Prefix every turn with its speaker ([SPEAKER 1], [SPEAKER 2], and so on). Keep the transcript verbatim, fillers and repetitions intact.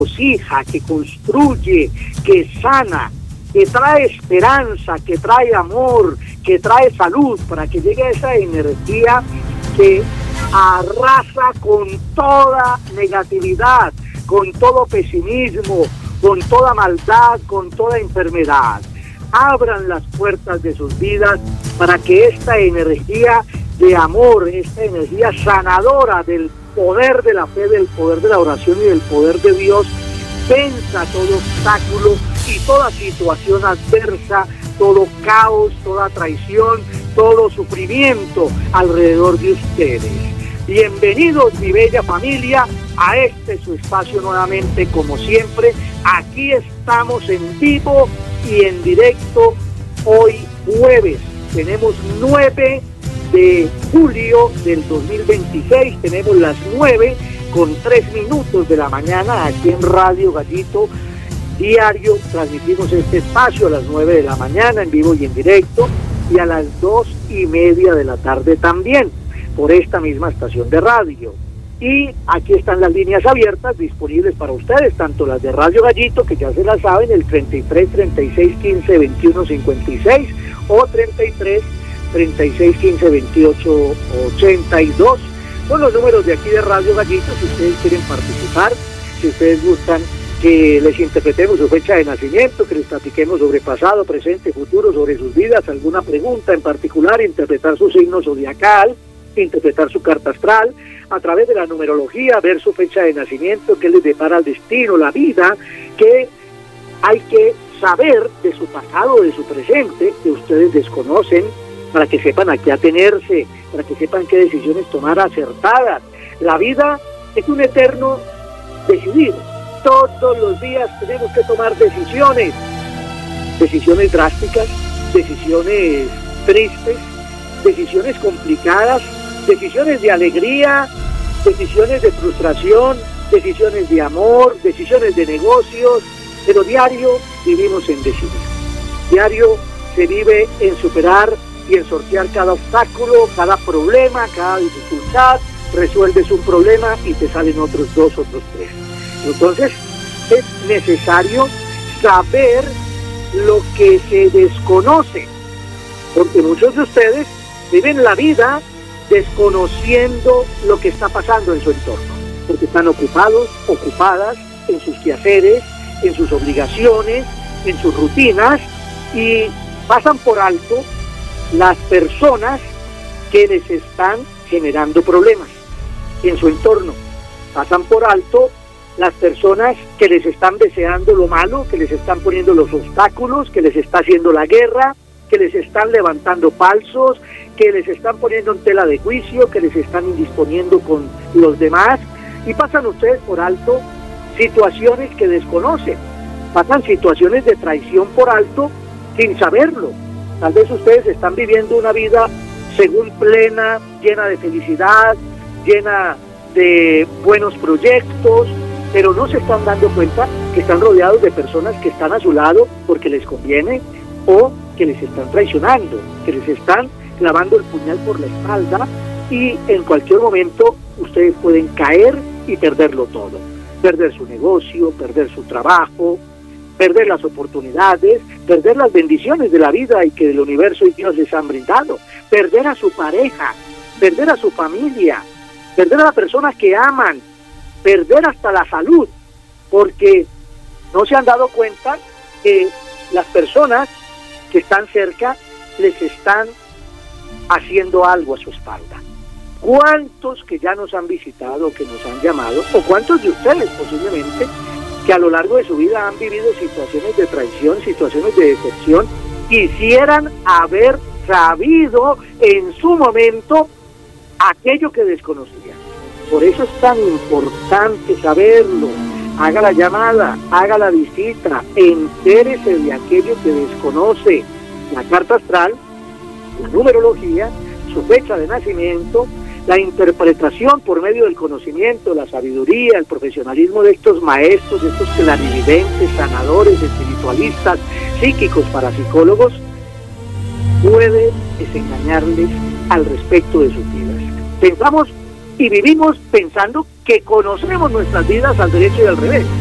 [SPEAKER 1] regocija, que construye, que sana, que trae esperanza, que trae amor, que trae salud, para que llegue esa energía que arrasa con toda negatividad, con todo pesimismo, con toda maldad, con toda enfermedad. Abran las puertas de sus vidas para que esta energía de amor, esta energía sanadora del poder de la fe, del poder de la oración y del poder de Dios, venza todo obstáculo y toda situación adversa, todo caos, toda traición, todo sufrimiento alrededor de ustedes. Bienvenidos, mi bella familia, a este su espacio nuevamente, como siempre. Aquí estamos en vivo y en directo hoy jueves. Tenemos nueve de julio del dos mil veintiséis, tenemos las nueve con tres minutos de la mañana aquí en Radio Gallito Diario. Transmitimos este espacio a las nueve de la mañana en vivo y en directo, y a las dos y media de la tarde también por esta misma estación de radio. Y aquí están las líneas abiertas disponibles para ustedes, tanto las de Radio Gallito, que ya se las saben, el treinta y tres, treinta y seis, quince, veintiuno, cincuenta y seis, o treinta y tres, treinta y seis, quince, veintiocho, ochenta y dos. Son los números de aquí de Radio Gallito, si ustedes quieren participar, si ustedes gustan que les interpretemos su fecha de nacimiento, que les platiquemos sobre pasado, presente, futuro, sobre sus vidas, alguna pregunta en particular, interpretar su signo zodiacal, interpretar su carta astral, a través de la numerología, ver su fecha de nacimiento, qué les depara el destino, la vida, que hay que saber de su pasado, de su presente, que ustedes desconocen, para que sepan a qué atenerse, para que sepan qué decisiones tomar acertadas. La vida es un eterno decidir. Todos los días tenemos que tomar decisiones, decisiones drásticas, decisiones tristes, decisiones complicadas, decisiones de alegría, decisiones de frustración, decisiones de amor, decisiones de negocios, pero diario vivimos en decidir. Diario se vive en superar y en sortear cada obstáculo, cada problema, cada dificultad. Resuelves un problema y te salen otros dos, otros tres. Entonces es necesario saber lo que se desconoce, porque muchos de ustedes viven la vida desconociendo lo que está pasando en su entorno, porque están ocupados, ocupadas en sus quehaceres, en sus obligaciones, en sus rutinas, y pasan por alto las personas que les están generando problemas en su entorno. Pasan por alto las personas que les están deseando lo malo, que les están poniendo los obstáculos, que les está haciendo la guerra, que les están levantando falsos, que les están poniendo en tela de juicio, que les están indisponiendo con los demás, y pasan ustedes por alto situaciones que desconocen, pasan situaciones de traición por alto sin saberlo. Tal vez ustedes están viviendo una vida según plena, llena de felicidad, llena de buenos proyectos, pero no se están dando cuenta que están rodeados de personas que están a su lado porque les conviene, o que les están traicionando, que les están clavando el puñal por la espalda, y en cualquier momento ustedes pueden caer y perderlo todo. Perder su negocio, perder su trabajo, perder las oportunidades, perder las bendiciones de la vida y que del universo y Dios les han brindado, perder a su pareja, perder a su familia, perder a la persona que aman, perder hasta la salud, porque no se han dado cuenta que las personas que están cerca les están haciendo algo a su espalda. ¿Cuántos que ya nos han visitado, que nos han llamado, o cuántos de ustedes posiblemente, que a lo largo de su vida han vivido situaciones de traición, situaciones de decepción, quisieran haber sabido en su momento aquello que desconocían? Por eso es tan importante saberlo. Haga la llamada, haga la visita, entérese de aquello que desconoce. La carta astral, la numerología, su fecha de nacimiento, la interpretación por medio del conocimiento, la sabiduría, el profesionalismo de estos maestros, de estos clarividentes, sanadores, espiritualistas, psíquicos, parapsicólogos, puede desengañarles al respecto de sus vidas. Pensamos y vivimos pensando que conocemos nuestras vidas al derecho y al revés.